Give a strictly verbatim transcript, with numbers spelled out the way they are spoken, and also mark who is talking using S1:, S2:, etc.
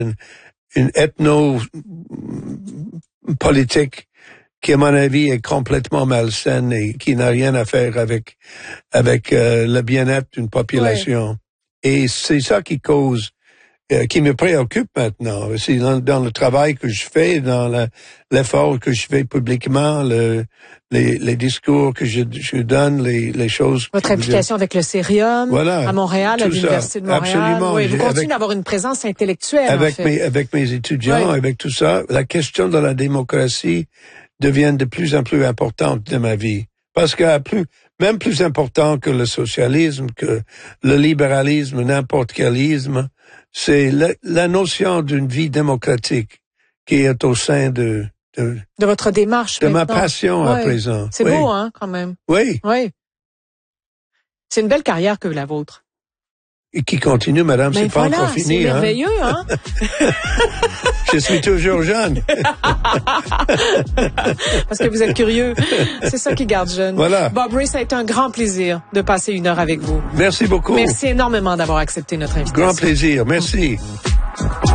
S1: une, une ethno-politique qui, à mon avis, est complètement malsaine et qui n'a rien à faire avec avec euh, le bien-être d'une population. Ouais. Et c'est ça qui cause, euh, qui me préoccupe maintenant. C'est dans, dans le travail que je fais, dans la, l'effort que je fais publiquement, le, les, les discours que je, je donne, les, les choses.
S2: Votre implication je... avec le Cérium,
S1: voilà,
S2: à Montréal, à l'Université ça. de Montréal.
S1: Absolument.
S2: Oui, vous continuez
S1: avec,
S2: d'avoir une présence intellectuelle.
S1: Avec
S2: en fait.
S1: mes, avec mes étudiants, oui. avec tout ça, la question de la démocratie devient de plus en plus importante de ma vie. Parce que plus, même plus important que le socialisme, que le libéralisme, n'importe quel isme, c'est la, la notion d'une vie démocratique qui est au sein de de,
S2: de votre démarche,
S1: de
S2: maintenant.
S1: ma passion
S2: oui.
S1: à présent.
S2: C'est
S1: oui.
S2: beau, hein, quand même.
S1: Oui.
S2: Oui. C'est une belle carrière que la vôtre.
S1: Et qui continue, madame,
S2: ben
S1: c'est
S2: voilà,
S1: pas encore fini.
S2: C'est merveilleux, hein. hein?
S1: Je suis toujours jeune.
S2: Parce que vous êtes curieux. C'est ça qui garde jeune.
S1: Voilà.
S2: Bob Ray, ça a été un grand plaisir de passer une heure avec vous.
S1: Merci beaucoup.
S2: Merci énormément d'avoir accepté notre invitation.
S1: Grand plaisir. Merci.